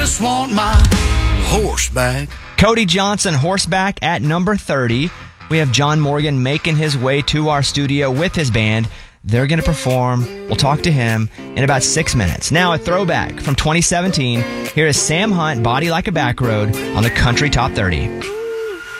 Just want my horseback. Cody Johnson, horseback at number 30. We have John Morgan making his way to our studio with his band. They're going to perform. We'll talk to him in about 6 minutes. Now, a throwback from 2017. Here is Sam Hunt, Body Like a Back Road on the Country Top 30.